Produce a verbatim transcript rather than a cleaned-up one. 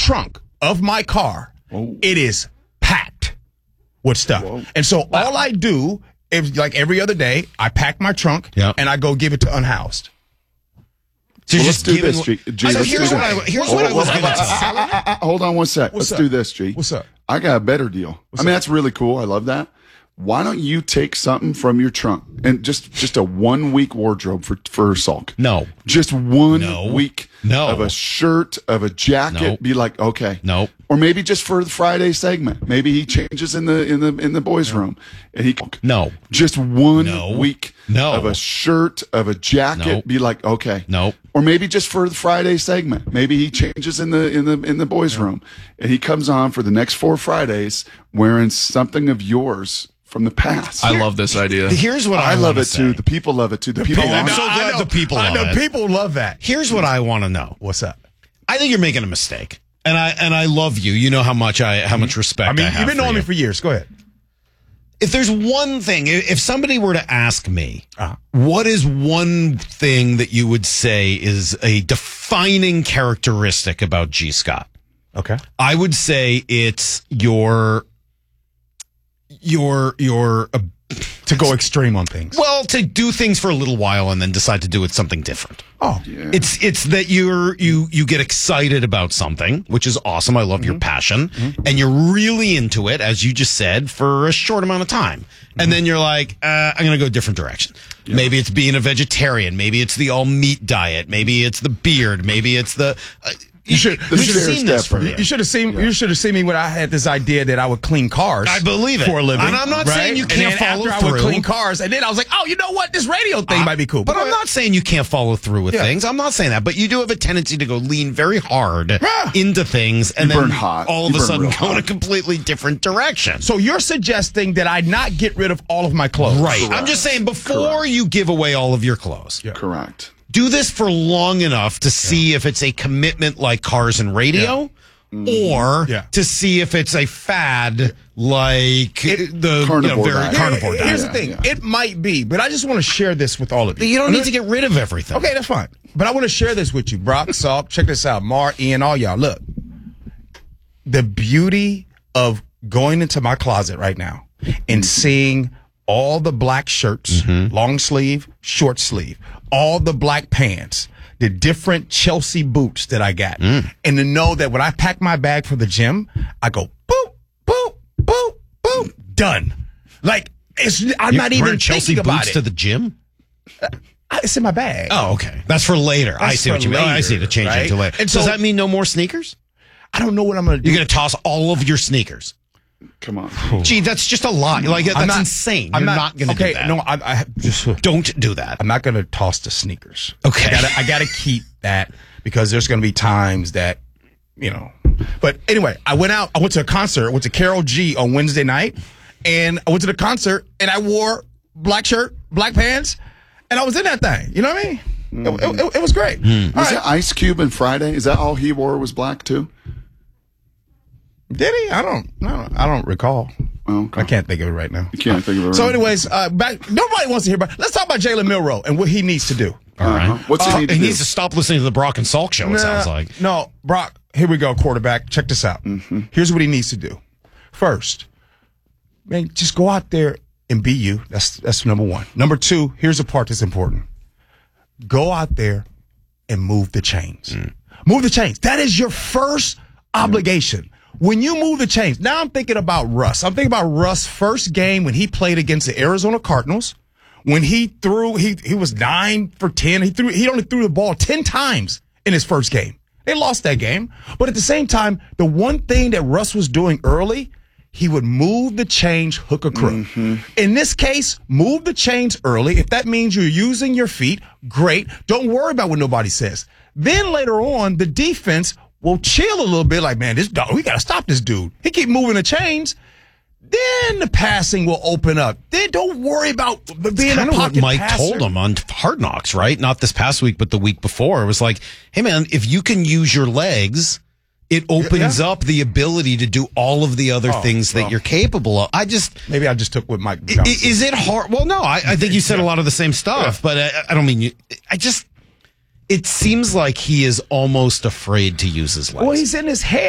trunk of my car, Whoa. It is packed with stuff. Whoa. And so wow. all I do is, like every other day, I pack my trunk yep. and I go give it to Unhoused. So well, let's do this, G. G so here's what I, here's what I was going to say. Hold on one sec. What's let's up? do this, G. What's up? I got a better deal. What's I mean, up? That's really cool. I love that. Why don't you take something from your trunk and just just a one week wardrobe for for Salk? No, just one no. week no. of a shirt, of a jacket. Nope. Be like, okay, no, or maybe just for the Friday segment. Maybe he changes in the in the in the boys' room, and he no, just one no. week no. of a shirt, of a jacket. Nope. Be like, okay, no, or maybe just for the Friday segment. Maybe he changes in the in the in the boys' no. room, and he comes on for the next four Fridays wearing something of yours from the past. I love this idea. Here's what I, I love it say. too. The people love it too. The, the people. people I'm want so glad the people love I know it. people love that. Here's what I want to know. What's up? I think you're making a mistake, and I and I love you. You know how much I how much respect I, mean, I have. You've been for knowing you. me for years. Go ahead. If there's one thing, if somebody were to ask me, uh-huh. what is one thing that you would say is a defining characteristic about G. Scott? Okay, I would say it's your your your. Uh, to go extreme on things. Well, to do things for a little while and then decide to do it something different. Oh, yeah. It's it's that you're you you get excited about something, which is awesome. I love mm-hmm. your passion, mm-hmm. and you're really into it, as you just said, for a short amount of time, mm-hmm. and then you're like, uh, I'm going to go a different direction. Yeah. Maybe it's being a vegetarian. Maybe it's the all meat diet. Maybe it's the beard. Maybe it's the. Uh, You should. We've seen this from you. You should have seen. Yeah. You should have seen me when I had this idea that I would clean cars. I believe it for a living. And I'm not right? saying you can't and then follow after through. I would clean cars, and then I was like, oh, you know what? This radio thing uh, might be cool. But, but I'm not saying you can't follow through with yeah. things. I'm not saying that. But you do have a tendency to go lean very hard yeah. into things, and you then burn hot. all of you a sudden go hot. in a completely different direction. So you're suggesting that I not get rid of all of my clothes, right? Correct. I'm just saying before Correct. you give away all of your clothes. Yeah. Correct. Do this for long enough to see yeah. if it's a commitment like cars and radio. Yeah. Or yeah. to see if it's a fad like it, the carnivore you know, very diet. carnivore diet. Here's the thing. Yeah. It might be, but I just want to share this with all of you. You don't need to get rid of everything. Okay, that's fine. But I want to share this with you. Brock, Salk, check this out. Mar, Ian, all y'all. Look, the beauty of going into my closet right now and seeing all the black shirts, mm-hmm. long sleeve, short sleeve, all the black pants, the different Chelsea boots that I got. Mm. And to know that when I pack my bag for the gym, I go, boop, boop, boop, boop, done. Like, it's, I'm You're not even Chelsea thinking about boots it. to the gym? Uh, it's in my bag. Oh, okay. That's for later. That's I see what you mean. later, Oh, I see. To change right? it to later. And so, so, does that mean no more sneakers? I don't know what I'm going to do. You're going to toss all of your sneakers? Come on. Gee, that's just a lot. Like, that's not, insane. I'm You're not, not going to okay, do that. No, I, I just don't do that. I'm not going to toss the sneakers. Okay. I gotta, I gotta keep that because there's going to be times that, you know. But anyway, I went out. I went to a concert. I went to Karol G on Wednesday night, and I went to the concert, and I wore black shirt, black pants, and I was in that thing. You know what I mean? Mm-hmm. It, it, it was great. Mm. Was right. it Ice Cube and Friday? Is that all he wore was black too? Did he? I don't. I don't, I don't recall. Oh, okay. I can't think of it right now. You can't think of it right So, now. anyways, uh, back. Nobody wants to hear about. Let's talk about Jalen Milroe and what he needs to do. All right. Uh-huh. What's he uh, need to he do? needs to stop listening to the Brock and Salk show. It Nah, sounds like. No, Brock. Here we go, quarterback. Check this out. Mm-hmm. Here's what he needs to do. First, man, just go out there and be you. That's that's number one. Number two. Here's the part that's important. Go out there and move the chains. Mm. Move the chains. That is your first obligation. Mm. When you move the chains, now I'm thinking about Russ. I'm thinking about Russ' first game when he played against the Arizona Cardinals. When he threw, he he was nine for ten. He threw, he only threw the ball ten times in his first game. They lost that game. But at the same time, the one thing that Russ was doing early, he would move the chains hook or crook. Mm-hmm. In this case, move the chains early. If that means you're using your feet, great. Don't worry about what nobody says. Then later on, the defense will chill a little bit like, man, this dog, we got to stop this dude. He keep moving the chains. Then the passing will open up. Then don't worry about being a pocket what Mike passer. told him on Hard Knocks, right? Not this past week, but the week before. It was like, hey, man, if you can use your legs, it opens yeah. up the ability to do all of the other oh, things that well, you're capable of. I just... Maybe I just took what Mike Johnson Is, is it hard? Well, no, I, I think you said yeah. a lot of the same stuff, yeah. but I, I don't mean you... I just... It seems like he is almost afraid to use his legs. Well, he's in his head.